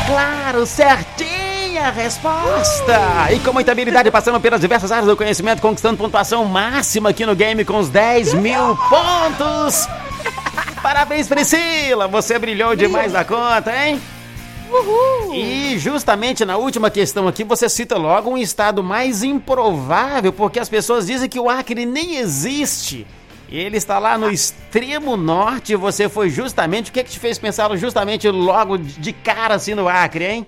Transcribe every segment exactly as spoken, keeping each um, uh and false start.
Claro, certinha a resposta! E com muita habilidade, passando pelas diversas áreas do conhecimento, conquistando pontuação máxima aqui no game com os dez mil pontos! Parabéns, Priscila! Você brilhou demais da conta, hein? Uhul! E justamente na última questão aqui, você cita logo um estado mais improvável, porque as pessoas dizem que o Acre nem existe. Ele está lá no extremo norte e você foi justamente... O que é que te fez pensar justamente logo de cara assim no Acre, hein?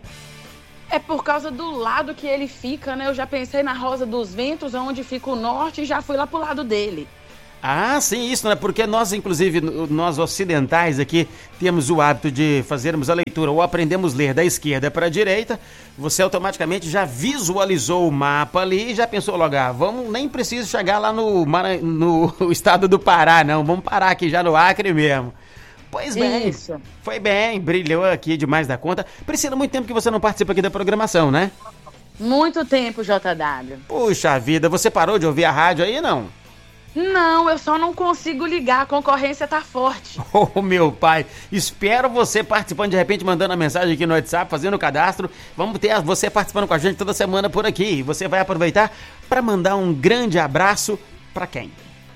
É por causa do lado que ele fica, né? Eu já pensei na Rosa dos Ventos, onde fica o norte, e já fui lá pro lado dele. Ah, sim, isso, né? Porque nós, inclusive, nós ocidentais aqui, temos o hábito de fazermos a leitura ou aprendemos a ler da esquerda para a direita. Você automaticamente já visualizou o mapa ali e já pensou logo, ah, vamos, nem preciso chegar lá no, no estado do Pará, não. Vamos parar aqui já no Acre mesmo. Pois bem, isso. Foi bem, brilhou aqui demais da conta. Priscila, muito tempo que você não participa aqui da programação, né? Muito tempo, J W. Puxa vida, você parou de ouvir a rádio aí, não? Não, eu só não consigo ligar, a concorrência tá forte. Oh, meu pai, espero você participando, de repente mandando a mensagem aqui no WhatsApp, fazendo o cadastro. Vamos ter você participando com a gente toda semana por aqui. Você vai aproveitar para mandar um grande abraço para quem?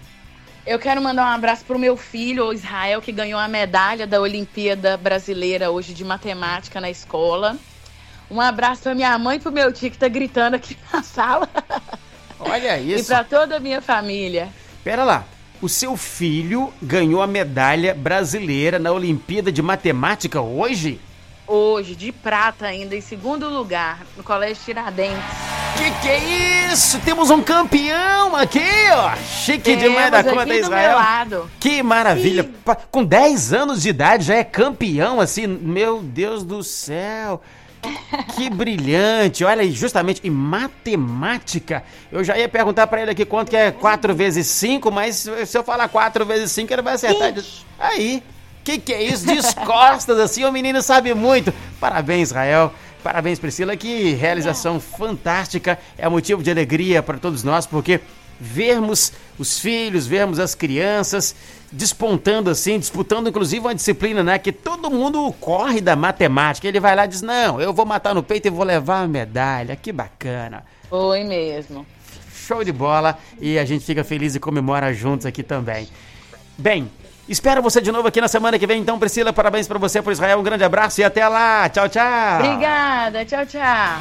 Eu quero mandar um abraço pro meu filho, o Israel, que ganhou a medalha da Olimpíada Brasileira hoje de matemática na escola. Um abraço pra minha mãe e pro meu tio que tá gritando aqui na sala. Olha isso. E pra toda a minha família. Pera lá, o seu filho ganhou a medalha brasileira na Olimpíada de Matemática hoje? Hoje, de prata ainda, em segundo lugar, no Colégio Tiradentes. Que que é isso? Temos um campeão aqui, ó. Chique Temos demais da conta, aqui do Israel. meu lado. Que maravilha. Sim. Com dez anos de idade já é campeão, assim. Meu Deus do céu. Que brilhante. Olha aí, justamente em matemática. Eu já ia perguntar pra ele aqui quanto que é quatro vezes cinco, mas se eu falar quatro vezes cinco, ele vai acertar. Aí, que que é isso? Descostas assim, o menino sabe muito. Parabéns, Israel. Parabéns, Priscila. Que realização fantástica. É motivo de alegria para todos nós, porque vermos os filhos, vermos as crianças despontando assim, disputando inclusive uma disciplina, né, que todo mundo corre da matemática. Ele vai lá e diz, não, eu vou matar no peito e vou levar a medalha. Que bacana. Foi mesmo. Show de bola. E a gente fica feliz e comemora juntos aqui também. Bem, espero você de novo aqui na semana que vem. Então, Priscila, parabéns pra você, por Israel. Um grande abraço e até lá. Tchau, tchau. Obrigada. Tchau, tchau.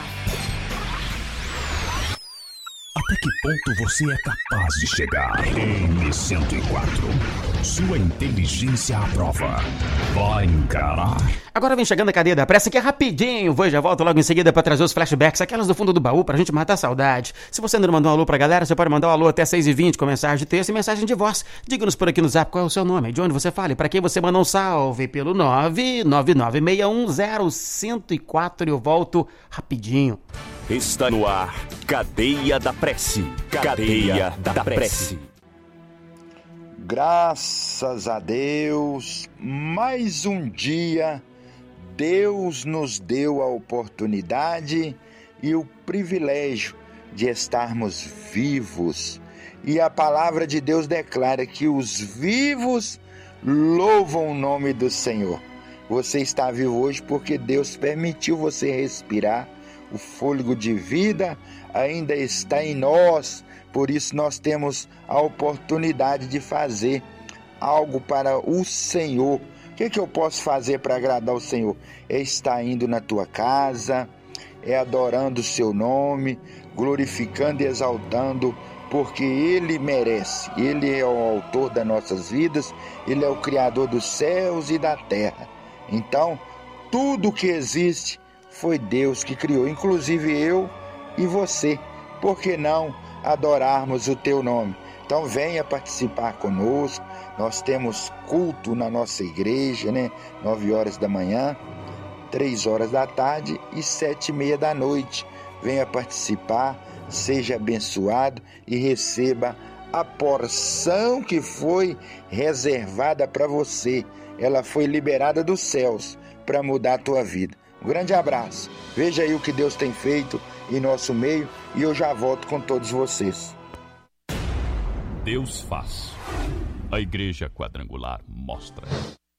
Até que ponto você é capaz de chegar? M cento e quatro. Sua inteligência à prova. Vai encarar. Agora vem chegando a cadeia da pressa, que é rapidinho. Vou e já volto logo em seguida pra trazer os flashbacks, aquelas do fundo do baú, pra gente matar a saudade. Se você ainda não mandou um alô pra galera, você pode mandar um alô até seis e vinte com mensagem de texto e mensagem de voz. Diga-nos por aqui no zap qual é o seu nome, de onde você fala e pra quem você manda um salve pelo nove nove nove seis um zero um zero quatro. Eu volto rapidinho. Está no ar, Cadeia da Prece. Cadeia da Prece. Graças a Deus, mais um dia, Deus nos deu a oportunidade e o privilégio de estarmos vivos. E a palavra de Deus declara que os vivos louvam o nome do Senhor. Você está vivo hoje porque Deus permitiu você respirar. O fôlego de vida ainda está em nós, por isso nós temos a oportunidade de fazer algo para o Senhor. O que, que eu posso fazer para agradar o Senhor? É estar indo na tua casa, é adorando o seu nome, glorificando e exaltando, porque Ele merece. Ele é o autor das nossas vidas, Ele é o Criador dos céus e da terra. Então, tudo que existe foi Deus que criou, inclusive eu e você. Por que não adorarmos o teu nome? Então venha participar conosco. Nós temos culto na nossa igreja, né? Nove horas da manhã, três horas da tarde e sete e meia da noite. Venha participar, seja abençoado e receba a porção que foi reservada para você. Ela foi liberada dos céus para mudar a tua vida. Um grande abraço. Veja aí o que Deus tem feito em nosso meio e eu já volto com todos vocês. Deus faz. A Igreja Quadrangular mostra.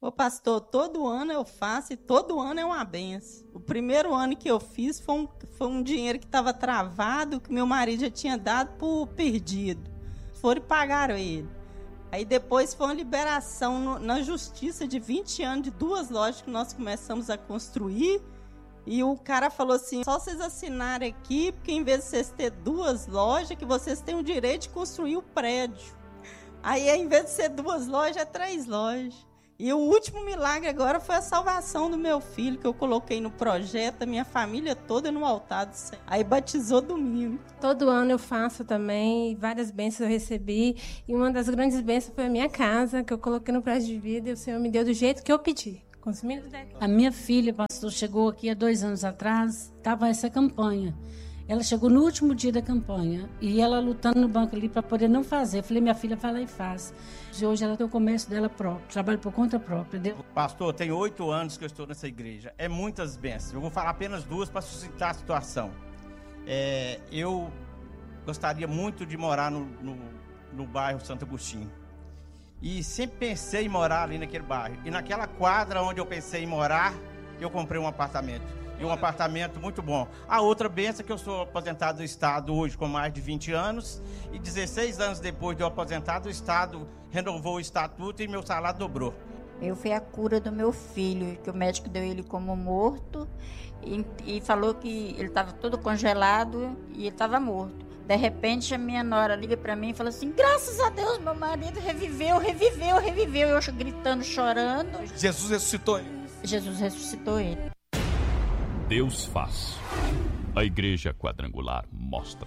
Ô pastor, todo ano eu faço e todo ano é uma benção. O primeiro ano que eu fiz foi um, foi um dinheiro que estava travado, que meu marido já tinha dado por perdido. Foram e pagaram ele. Aí depois foi uma liberação no, na justiça de vinte anos de duas lojas que nós começamos a construir. E o cara falou assim, só vocês assinarem aqui, porque em vez de vocês terem duas lojas, que vocês têm o direito de construir o prédio. Aí, em vez de ser duas lojas, é três lojas. E o último milagre agora foi a salvação do meu filho, que eu coloquei no projeto, a minha família toda no altar do Senhor. Aí batizou domingo. Todo ano eu faço também, várias bênçãos eu recebi. E uma das grandes bênçãos foi a minha casa, que eu coloquei no prazo de vida e o Senhor me deu do jeito que eu pedi. A minha filha, pastor, chegou aqui há dois anos atrás, estava essa campanha. Ela chegou no último dia da campanha e ela lutando no banco ali para poder não fazer. Eu falei, minha filha, vai lá e faz. E hoje ela tem o comércio dela próprio, trabalha por conta própria. Deu... Pastor, tem oito anos que eu estou nessa igreja. É muitas bênçãos. Eu vou falar apenas duas para suscitar a situação. É, eu gostaria muito de morar no, no, no bairro Santo Agostinho. E sempre pensei em morar ali naquele bairro. E naquela quadra onde eu pensei em morar, eu comprei um apartamento. E um apartamento muito bom. A outra benção é que eu sou aposentado do Estado hoje com mais de vinte anos. E dezesseis anos depois de eu aposentado, o Estado renovou o estatuto e meu salário dobrou. Eu fui a cura do meu filho, que o médico deu ele como morto. E, e falou que ele estava todo congelado e ele estava morto. De repente, a minha nora liga para mim e fala assim, graças a Deus, meu marido reviveu, reviveu, reviveu. Eu gritando, chorando. Jesus ressuscitou ele. Jesus ressuscitou ele. Deus faz. A Igreja Quadrangular mostra.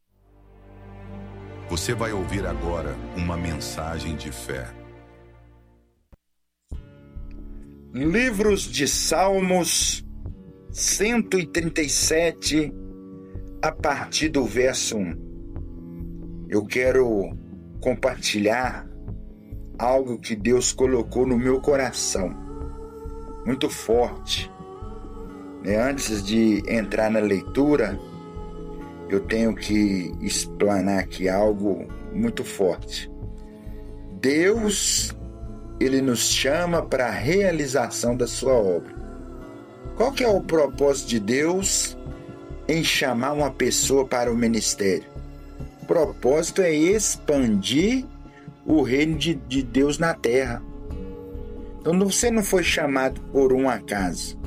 Você vai ouvir agora uma mensagem de fé. Livros de Salmos cento e trinta e sete, a partir do verso um. Eu quero compartilhar algo que Deus colocou no meu coração, muito forte. Antes de entrar na leitura, eu tenho que explanar aqui algo muito forte. Deus, Ele nos chama para a realização da sua obra. Qual que é o propósito de Deus em chamar uma pessoa para o ministério? O propósito é expandir o reino de, de Deus na terra. Então você não foi chamado por um acaso.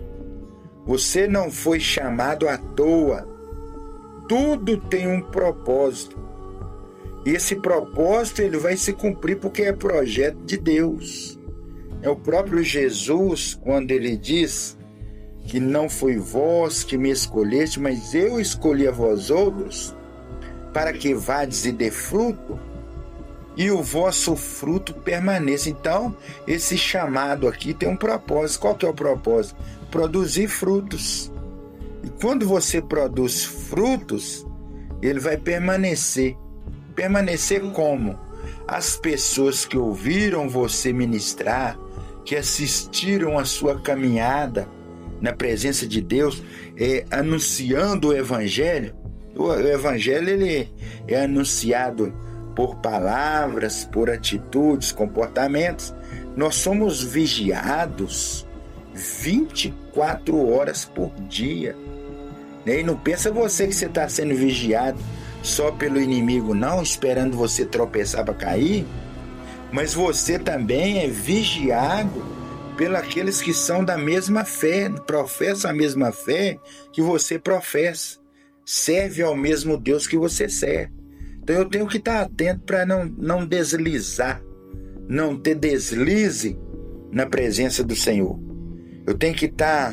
Você não foi chamado à toa. Tudo tem um propósito. E esse propósito ele vai se cumprir porque é projeto de Deus. É o próprio Jesus, quando ele diz que não foi vós que me escolheste, mas eu escolhi a vós outros, para que vades e dê fruto, e o vosso fruto permaneça. Então, esse chamado aqui tem um propósito. Qual que é o propósito? Produzir frutos. E quando você produz frutos, ele vai permanecer. Permanecer como? As pessoas que ouviram você ministrar, que assistiram a sua caminhada na presença de Deus, é, anunciando o Evangelho. O Evangelho ele é anunciado por palavras, por atitudes, comportamentos. Nós somos vigiados vinte e quatro horas por dia. E não pensa você que você está sendo vigiado só pelo inimigo, não, esperando você tropeçar para cair, mas você também é vigiado pelos que são da mesma fé, professam a mesma fé que você professa, serve ao mesmo Deus que você serve. Então eu tenho que estar atento para não, não deslizar, não ter deslize na presença do Senhor. Eu tenho que estar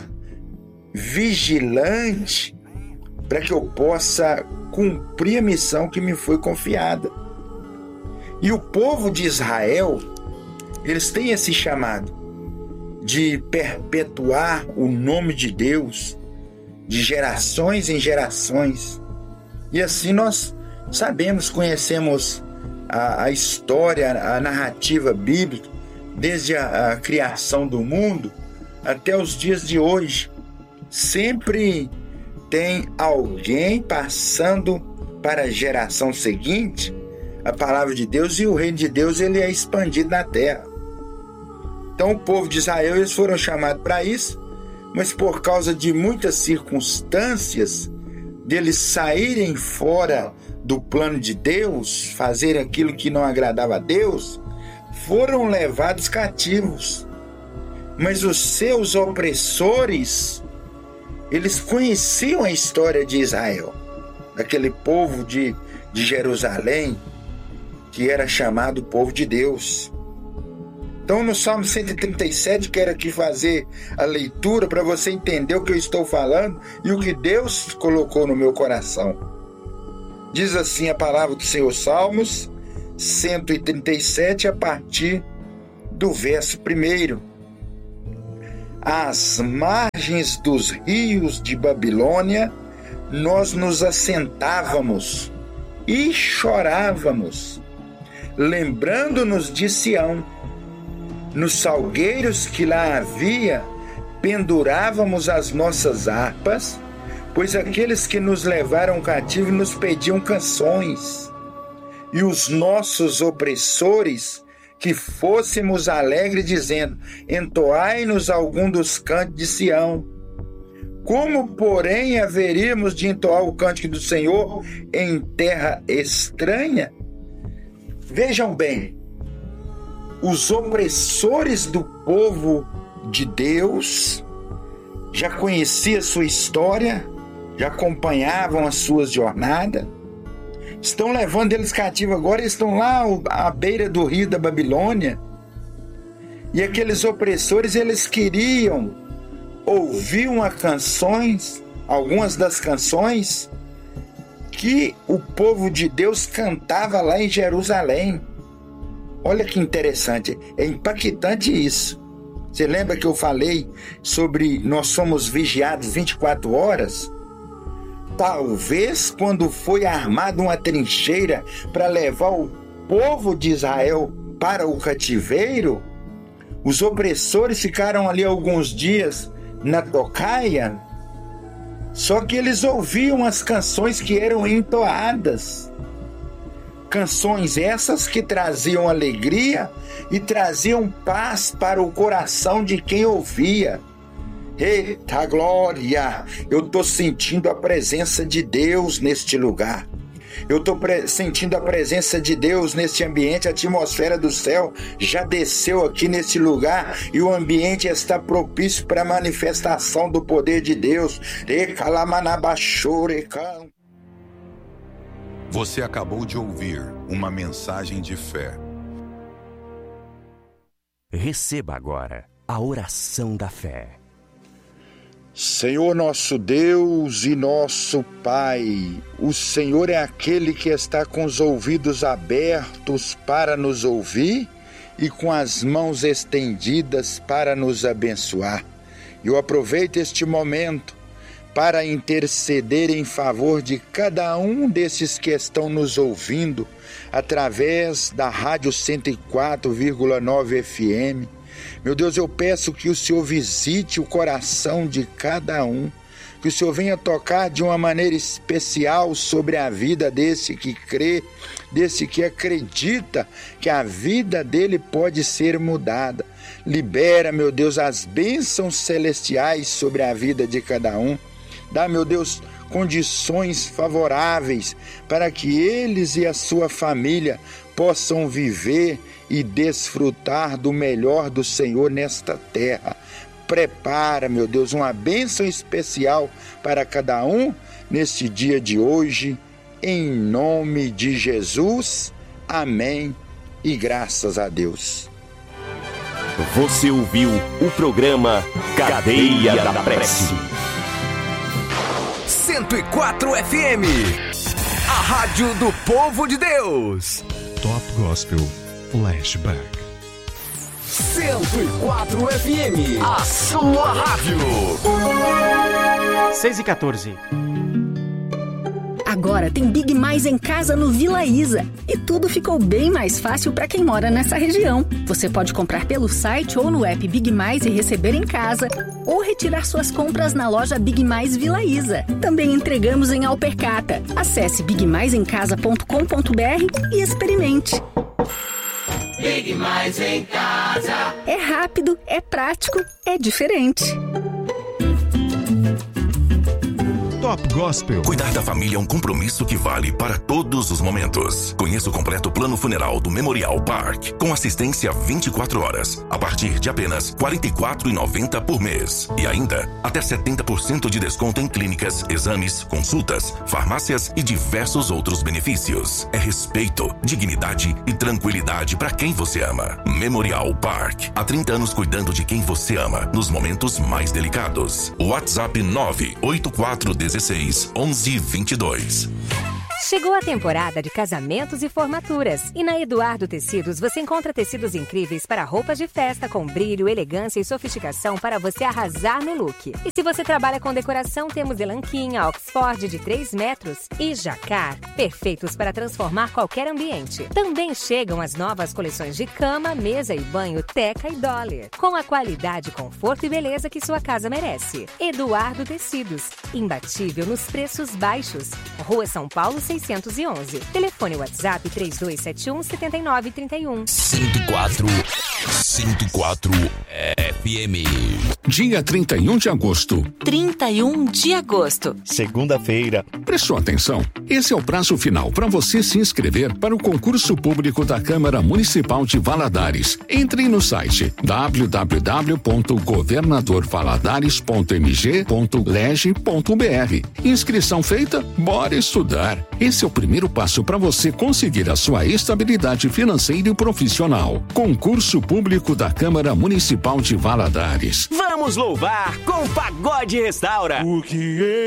vigilante para que eu possa cumprir a missão que me foi confiada. E o povo de Israel, eles têm esse chamado de perpetuar o nome de Deus de gerações em gerações. E assim nós sabemos, conhecemos a, a história, a narrativa bíblica, desde a, a criação do mundo até os dias de hoje. Sempre tem alguém passando para a geração seguinte a palavra de Deus, e o reino de Deus ele é expandido na terra. Então o povo de Israel, eles foram chamados para isso, mas por causa de muitas circunstâncias, deles saírem fora do plano de Deus, fazer aquilo que não agradava a Deus, foram levados cativos. Mas os seus opressores, eles conheciam a história de Israel, daquele povo de, de Jerusalém, que era chamado povo de Deus. Então no Salmo cento e trinta e sete, quero aqui fazer a leitura para você entender o que eu estou falando e o que Deus colocou no meu coração. Diz assim a palavra do Senhor, Salmos cento e trinta e sete, a partir do verso primeiro. Às margens dos rios de Babilônia, nós nos assentávamos e chorávamos, lembrando-nos de Sião. Nos salgueiros que lá havia, pendurávamos as nossas harpas, pois aqueles que nos levaram cativo nos pediam canções, e os nossos opressores que fôssemos alegres, dizendo: entoai-nos algum dos cânticos de Sião. Como, porém, haveríamos de entoar o cântico do Senhor em terra estranha? Vejam bem, os opressores do povo de Deus já conheciam a sua história, já acompanhavam as suas jornadas, estão levando eles cativos agora, estão lá à beira do rio da Babilônia, e aqueles opressores, eles queriam ouvir uma canções, algumas das canções que o povo de Deus cantava lá em Jerusalém. Olha que interessante, é impactante isso. Você lembra que eu falei sobre nós somos vigiados vinte e quatro horas? Talvez quando foi armada uma trincheira para levar o povo de Israel para o cativeiro, os opressores ficaram ali alguns dias na tocaia, só que eles ouviam as canções que eram entoadas. Canções essas que traziam alegria e traziam paz para o coração de quem ouvia. Eita glória! Eu estou sentindo a presença de Deus neste lugar. Eu estou sentindo a presença de Deus neste ambiente. A atmosfera do céu já desceu aqui nesse lugar e o ambiente está propício para a manifestação do poder de Deus. Você acabou de ouvir uma mensagem de fé. Receba agora a oração da fé. Senhor nosso Deus e nosso Pai, o Senhor é aquele que está com os ouvidos abertos para nos ouvir e com as mãos estendidas para nos abençoar. Eu aproveito este momento para interceder em favor de cada um desses que estão nos ouvindo através da Rádio cento e quatro vírgula nove F M. Meu Deus, eu peço que o Senhor visite o coração de cada um, que o Senhor venha tocar de uma maneira especial sobre a vida desse que crê, desse que acredita que a vida dele pode ser mudada. Libera, meu Deus, as bênçãos celestiais sobre a vida de cada um. Dá, meu Deus, condições favoráveis para que eles e a sua família possam viver e desfrutar do melhor do Senhor nesta terra. Prepara, meu Deus, uma bênção especial para cada um neste dia de hoje, em nome de Jesus. Amém e graças a Deus. Você ouviu o programa Cadeia da Prece. cento e quatro F M, a rádio do povo de Deus. Top Gospel Flashback. cento e quatro F M, a sua rádio. seis e quatorze. Agora tem Big Mais em casa no Vila Isa. E tudo ficou bem mais fácil para quem mora nessa região. Você pode comprar pelo site ou no app Big Mais e receber em casa. Ou retirar suas compras na loja Big Mais Vila Isa. Também entregamos em Alpercata. Acesse big mais em casa ponto com ponto b r e experimente. Big Mais em casa. É rápido, é prático, é diferente. Top Gospel. Cuidar da família é um compromisso que vale para todos os momentos. Conheça o completo plano funeral do Memorial Park, com assistência vinte e quatro horas, a partir de apenas quarenta e quatro reais e noventa centavos por mês. E ainda, até setenta por cento de desconto em clínicas, exames, consultas, farmácias e diversos outros benefícios. É respeito, dignidade e tranquilidade para quem você ama. Memorial Park. Há trinta anos cuidando de quem você ama, nos momentos mais delicados. WhatsApp nove oito quatro um seis, onze, vinte e dois. Chegou a temporada de casamentos e formaturas. E na Eduardo Tecidos você encontra tecidos incríveis para roupas de festa com brilho, elegância e sofisticação para você arrasar no look. E se você trabalha com decoração, temos Elanquinha, Oxford de três metros e Jacquard, perfeitos para transformar qualquer ambiente. Também chegam as novas coleções de cama, mesa e banho Teca e Dollar, com a qualidade, conforto e beleza que sua casa merece. Eduardo Tecidos, imbatível nos preços baixos. Rua São Paulo seiscentos e onze. Telefone WhatsApp três dois sete um, sete nove três um. cento e quatro, cento e quatro F M. Dia trinta e um de agosto. trinta e um de agosto. Segunda-feira. Prestou atenção? Esse é o prazo final para você se inscrever para o concurso público da Câmara Municipal de Valadares. Entre no site w w w ponto governador valadares ponto m g ponto leg ponto b r. Inscrição feita? Bora estudar. Esse é o primeiro passo para você conseguir a sua estabilidade financeira e profissional. Concurso público da Câmara Municipal de Valadares. Vamos louvar com Pagode Restaura. O que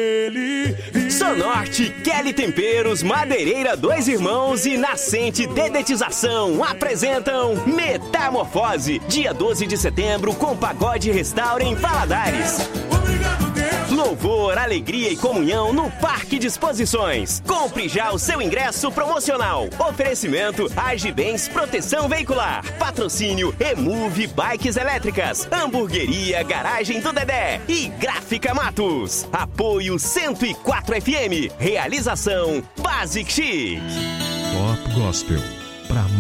ele... Sonorte, Kelly Temperos, Madeireira Dois Irmãos e Nascente Dedetização apresentam Metamorfose, dia doze de setembro com Pagode Restaura em Valadares. Louvor, alegria e comunhão no Parque de Exposições. Compre já o seu ingresso promocional. Oferecimento Agibens Proteção Veicular. Patrocínio Emove Bikes Elétricas. Hamburgueria Garagem do Dedé. E Gráfica Matos. Apoio cento e quatro F M. Realização Basic Chic. Top Gospel. Pra